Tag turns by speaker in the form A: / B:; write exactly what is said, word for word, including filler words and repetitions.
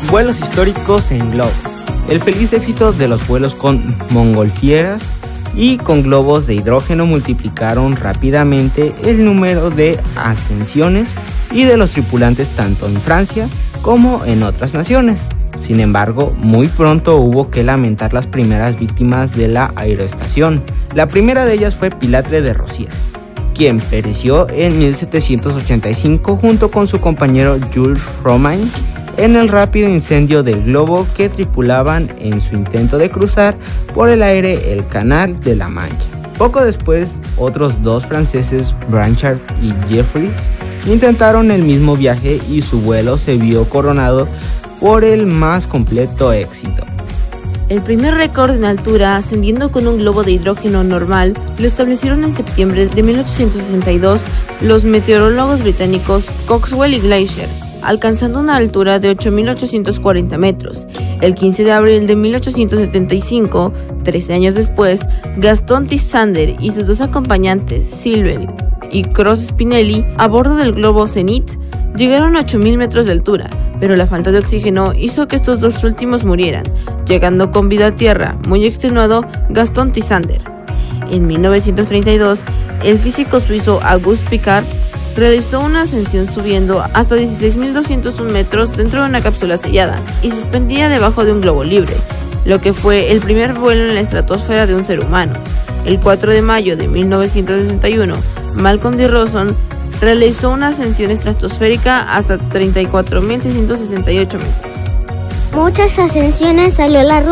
A: Vuelos históricos en globo. El feliz éxito de los vuelos con montgolfieras y con globos de hidrógeno multiplicaron rápidamente el número de ascensiones y de los tripulantes tanto en Francia como en otras naciones. Sin embargo, muy pronto hubo que lamentar las primeras víctimas de la aeroestación. La primera de ellas fue Pilatre de Rosières, quien pereció en mil setecientos ochenta y cinco junto con su compañero Jules Romain en el rápido incendio del globo que tripulaban en su intento de cruzar por el aire el Canal de la Mancha. Poco después, otros dos franceses, Blanchard y Jeffries, intentaron el mismo viaje y su vuelo se vio coronado por el más completo éxito.
B: El primer récord en altura, ascendiendo con un globo de hidrógeno normal, lo establecieron en septiembre de mil ochocientos sesenta y dos los meteorólogos británicos Coxwell y Glaisher, alcanzando una altura de ocho mil ochocientos cuarenta metros. El quince de abril de mil ochocientos setenta y cinco, trece años después, Gaston Tissander y sus dos acompañantes, Silvel y Cross Spinelli, a bordo del globo Zenith, llegaron a ocho mil metros de altura, pero la falta de oxígeno hizo que estos dos últimos murieran, llegando con vida a tierra, muy extenuado, Gaston Tissander. En mil novecientos treinta y dos, el físico suizo Auguste Piccard realizó una ascensión subiendo hasta dieciséis mil doscientos uno metros dentro de una cápsula sellada y suspendida debajo de un globo libre, lo que fue el primer vuelo en la estratosfera de un ser humano. El cuatro de mayo de mil novecientos sesenta y uno, Malcolm D. Roson realizó una ascensión estratosférica hasta treinta y cuatro mil seiscientos sesenta y ocho metros.
C: Muchas ascensiones a lo largo